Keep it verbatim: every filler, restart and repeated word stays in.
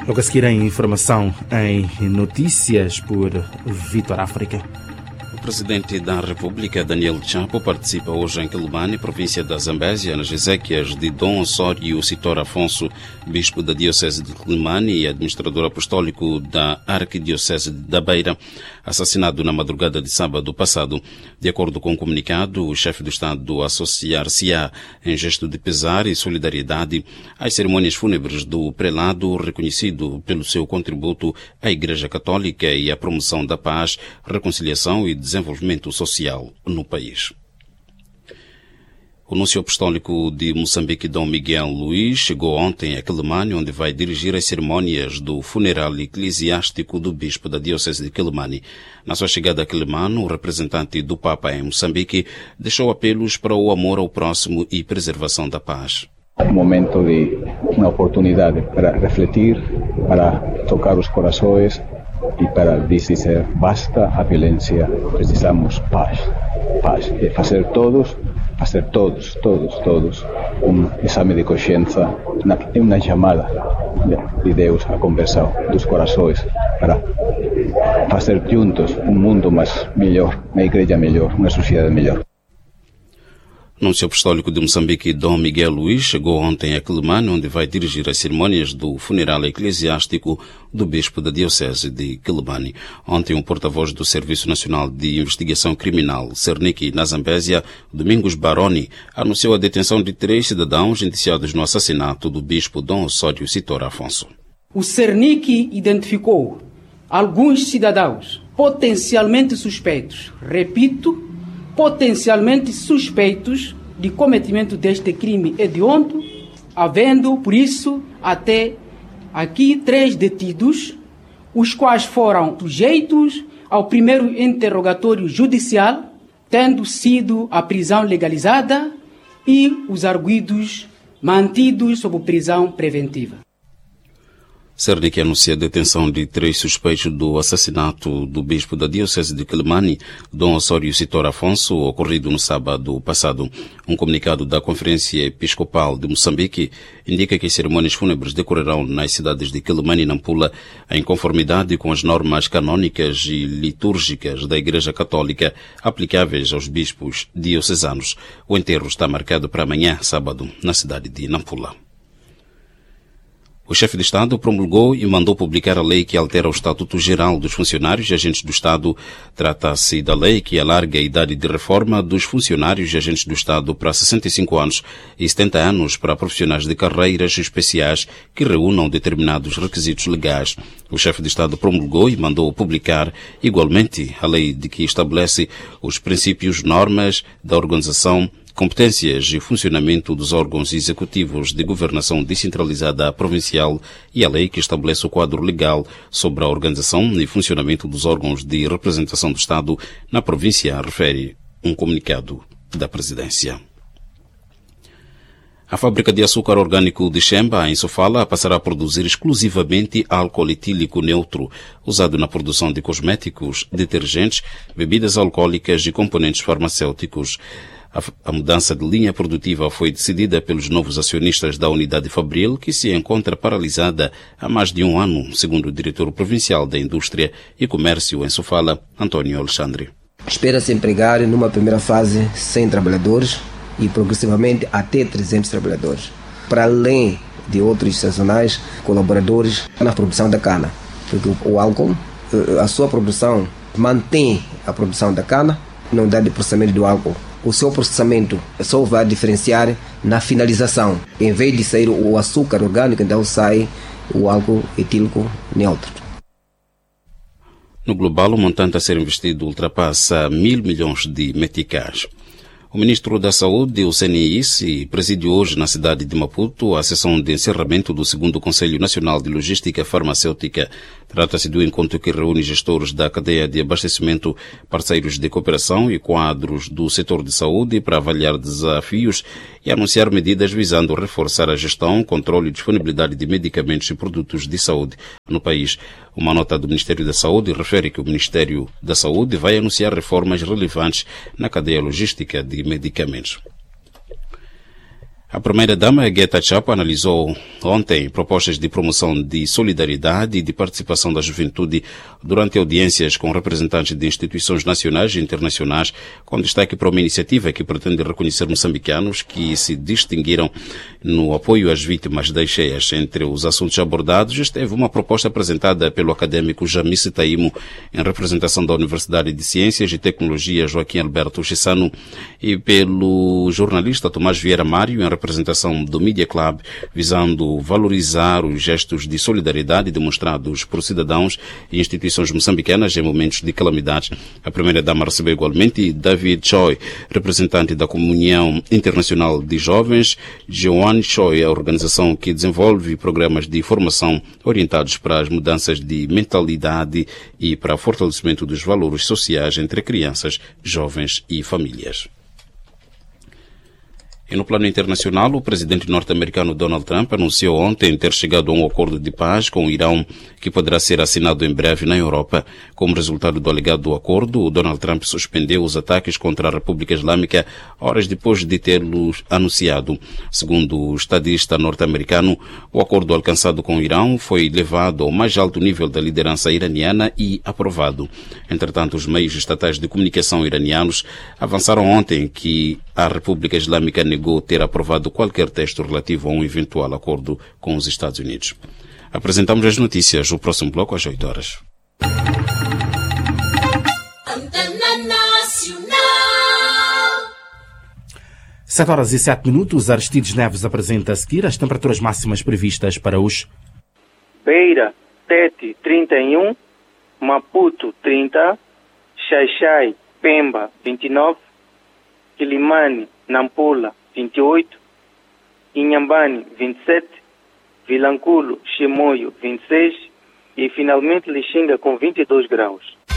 Logo a seguir em informação em notícias por Vitor África. O presidente da República, Daniel Chapo, participa hoje em Quelimane, província da Zambésia, nas exéquias de Dom Osório Sitor Afonso, bispo da Diocese de Quelimane e administrador apostólico da Arquidiocese da Beira, assassinado na madrugada de sábado passado. De acordo com o comunicado, o chefe do Estado associar-se-á em gesto de pesar e solidariedade às cerimônias fúnebres do prelado, reconhecido pelo seu contributo à Igreja Católica e à promoção da paz, reconciliação e desenvolvimento social no país. O Núncio Apostólico de Moçambique, Dom Miguel Luís, chegou ontem a Quelimane, onde vai dirigir as cerimônias do funeral eclesiástico do bispo da Diocese de Quelimane. Na sua chegada a Quelimane, o representante do Papa em Moçambique deixou apelos para o amor ao próximo e preservação da paz. Um momento de uma oportunidade para refletir, para tocar os corações e para dizer basta a violência, precisamos paz. Paz. E fazer todos, fazer todos, todos, todos um exame de consciência, uma, uma chamada de Deus à conversão dos corações para fazer juntos um mundo mais melhor, uma igreja melhor, uma sociedade melhor. O Núncio Apostólico de Moçambique, Dom Miguel Luís, chegou ontem a Quelimane, onde vai dirigir as cerimônias do funeral eclesiástico do bispo da Diocese de Quelimane. Ontem, um porta-voz do Serviço Nacional de Investigação Criminal, Cernic, na Zambésia, Domingos Baroni, anunciou a detenção de três cidadãos indiciados no assassinato do bispo Dom Osório Sitor Afonso. O Cernic identificou alguns cidadãos potencialmente suspeitos, repito, potencialmente suspeitos de cometimento deste crime hediondo, havendo, por isso, até aqui três detidos, os quais foram sujeitos ao primeiro interrogatório judicial, tendo sido a prisão legalizada e os arguidos mantidos sob prisão preventiva. Cernic anuncia a detenção de três suspeitos do assassinato do bispo da Diocese de Quelimane, Dom Osório Sitor Afonso, ocorrido no sábado passado. Um comunicado da Conferência Episcopal de Moçambique indica que as cerimônias fúnebres decorrerão nas cidades de Quelimane e Nampula em conformidade com as normas canônicas e litúrgicas da Igreja Católica aplicáveis aos bispos diocesanos. O enterro está marcado para amanhã, sábado, na cidade de Nampula. O chefe de Estado promulgou e mandou publicar a lei que altera o Estatuto Geral dos Funcionários e Agentes do Estado. Trata-se da lei que alarga a idade de reforma dos funcionários e agentes do Estado para sessenta e cinco anos e setenta anos para profissionais de carreiras especiais que reúnam determinados requisitos legais. O chefe de Estado promulgou e mandou publicar, igualmente, a lei de que estabelece os princípios, normas da organização, competências e funcionamento dos órgãos executivos de governação descentralizada provincial e a lei que estabelece o quadro legal sobre a organização e funcionamento dos órgãos de representação do Estado na província, refere um comunicado da Presidência. A fábrica de açúcar orgânico de Xemba, em Sofala, passará a produzir exclusivamente álcool etílico neutro, usado na produção de cosméticos, detergentes, bebidas alcoólicas e componentes farmacêuticos. A mudança de linha produtiva foi decidida pelos novos acionistas da unidade Fabril, que se encontra paralisada há mais de um ano, segundo o diretor provincial da Indústria e Comércio em Sofala, António Alexandre. Espera-se empregar numa primeira fase cem trabalhadores e progressivamente até trezentos trabalhadores, para além de outros sazonais colaboradores na produção da cana, porque o álcool, a sua produção mantém a produção da cana, não dá de processamento do álcool. O seu processamento só vai diferenciar na finalização. Em vez de sair o açúcar orgânico, então sai o álcool etílico neutro. No global, o montante a ser investido ultrapassa mil milhões de meticais. O ministro da Saúde, o C N I S, presidiu hoje na cidade de Maputo a sessão de encerramento do segundo Conselho Nacional de Logística Farmacêutica. Trata-se do encontro que reúne gestores da cadeia de abastecimento, parceiros de cooperação e quadros do setor de saúde para avaliar desafios e anunciar medidas visando reforçar a gestão, controle e disponibilidade de medicamentos e produtos de saúde no país. Uma nota do Ministério da Saúde refere que o Ministério da Saúde vai anunciar reformas relevantes na cadeia logística de medicamentos. A primeira-dama, Guetta Chapo, analisou ontem propostas de promoção de solidariedade e de participação da juventude durante audiências com representantes de instituições nacionais e internacionais, com destaque para uma iniciativa que pretende reconhecer moçambicanos que se distinguiram no apoio às vítimas das cheias. Entre os assuntos abordados esteve uma proposta apresentada pelo académico Jamice Taimo, em representação da Universidade de Ciências e Tecnologia Joaquim Alberto Chissano, e pelo jornalista Tomás Vieira Mário, em representação do Media Club, visando valorizar os gestos de solidariedade demonstrados por cidadãos e instituições moçambicanas em momentos de calamidades. A primeira-dama recebeu igualmente David Choi, representante da Comunhão Internacional de Jovens, Joan Choi, a organização que desenvolve programas de formação orientados para as mudanças de mentalidade e para o fortalecimento dos valores sociais entre crianças, jovens e famílias. E no plano internacional, o presidente norte-americano Donald Trump anunciou ontem ter chegado a um acordo de paz com o Irão que poderá ser assinado em breve na Europa. Como resultado do alegado acordo, o Donald Trump suspendeu os ataques contra a República Islâmica horas depois de tê-los anunciado. Segundo o estadista norte-americano, o acordo alcançado com o Irão foi levado ao mais alto nível da liderança iraniana e aprovado. Entretanto, os meios estatais de comunicação iranianos avançaram ontem que a República Islâmica negou ter aprovado qualquer texto relativo a um eventual acordo com os Estados Unidos. Apresentamos as notícias, o próximo bloco às oito horas. sete horas e sete minutos, Aristides Neves apresenta a seguir as temperaturas máximas previstas para os... Beira, Tete, trinta e um, Maputo, trinta, Xaixai, Pemba, vinte e nove, Quilimane, Nampula, vinte e oito, Inhambane, vinte e sete, Vilanculo, Chimoio, vinte e seis e finalmente Lixinga com vinte e dois graus.